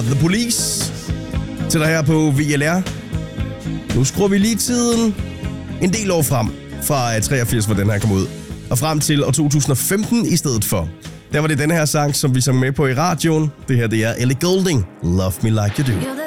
The Police til dig her på VLR. Nu skruer vi lige tiden en del år frem fra 83, hvor den her kom ud, og frem til år 2015 i stedet for. Der var det den her sang, som vi sang med på i radioen. Det her, det er Ellie Goulding, Love Me Like You Do.